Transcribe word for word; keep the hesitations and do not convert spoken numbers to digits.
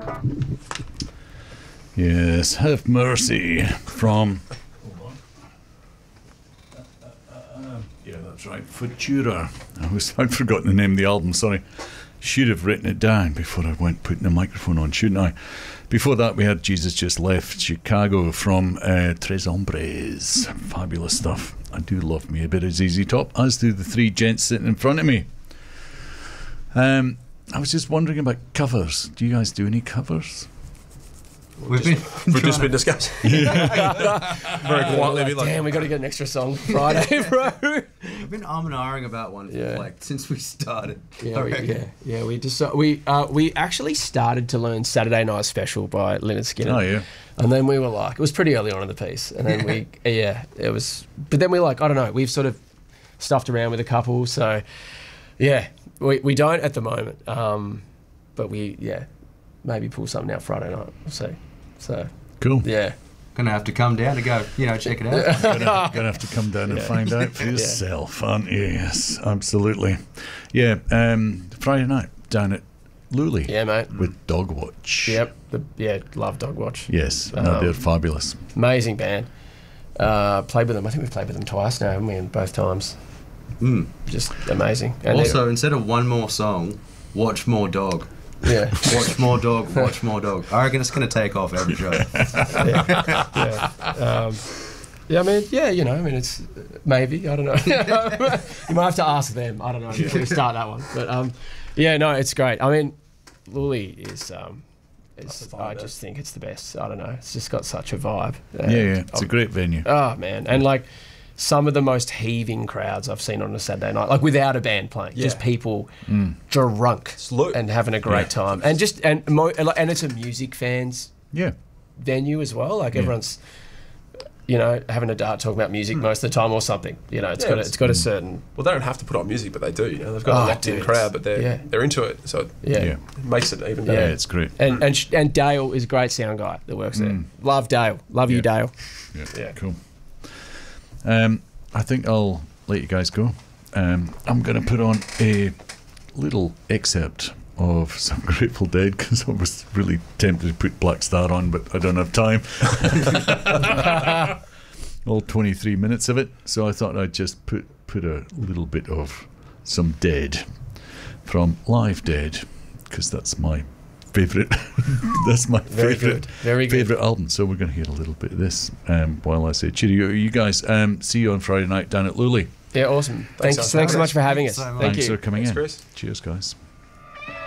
Yes, Have Mercy from... Yeah, that's right. Futura. I was, I'd forgotten the name of the album, sorry. Should have written it down before I went putting the microphone on, shouldn't I? Before that, we had Jesus Just Left Chicago from uh, Tres Hombres. Fabulous stuff. I do love me a bit of Z Z Top, as do the three gents sitting in front of me. Um, I was just wondering about covers. Do you guys do any covers? We've been we've just been discussing. Very quietly. Like, damn, we got to get an extra song Friday, bro. We've been arm and ahhing about one for Yeah. like since we started. Yeah, we, yeah, yeah. We just uh, we uh, we actually started to learn Saturday Night Special by Lynyrd Skynyrd. Oh, yeah. And then we were like, it was pretty early on in the piece, and then we, yeah, it was. But then we like, I don't know, we've sort of stuffed around with a couple, so yeah, we we don't at the moment, um, but we yeah, maybe pull something out Friday night. We'll see. So Cool. yeah. Gonna have to come down to go, you know, check it out. gonna, gonna have to come down and find out for yourself, aren't you? Yes, absolutely. Yeah, um, Friday night down at Luley. Yeah, mate. With Dogwatch. Yep. The, yeah, love Dogwatch. Yes, no, Um, they're fabulous. Amazing band. Uh, played with them. I think we've played with them twice now, haven't we? And both times. Mm. Just amazing. And Also, instead of one more song, watch more dog. yeah. Watch more dog, watch more dog. I reckon it's going to take off every show. yeah. Yeah. Um, yeah, I mean, yeah, you know, I mean, it's maybe, I don't know. You might have to ask them. I don't know before we start that one. But um, yeah, no, it's great. I mean, Luley is, um, is I just think it's the best. I don't know. It's just got such a vibe. Yeah, yeah, it's a great venue. Oh, man. And like some of the most heaving crowds I've seen on a Saturday night, like without a band playing, Yeah. just people Mm. drunk Salute. and having a great Yeah. time. And just, and, mo- and it's a music fans Yeah. venue as well. Like Yeah. everyone's, you know, having a dart talking about music most of the time or something. You know, it's Yeah, got a, it's- it's got a certain well, they don't have to put on music, but they do. You know, they've got Oh, a locked-in dude, crowd, but they're yeah. they're into it, so yeah. Yeah. it makes it even Yeah, better. it's great. And and sh- and Dale is a great sound guy that works there. Mm. Love Dale. Love you, Yeah. Dale. Yeah, Yeah. cool. Um, I think I'll let you guys go. Um, I'm going to put on a little excerpt of some Grateful Dead because I was really tempted to put Black Star on, but I don't have time. All twenty-three minutes of it, so I thought I'd just put put a little bit of some Dead from Live Dead because that's my favourite. That's my Very favourite good. Very good. favourite album. So we're going to hear a little bit of this um, while I say cheerio. You guys, um, see you on Friday night down at Luley. Yeah, awesome. Thanks, Thanks, thanks, so Alex. much for having us. Thanks so much. Thank Thanks you. for coming Thanks, in. Chris. Cheers, guys.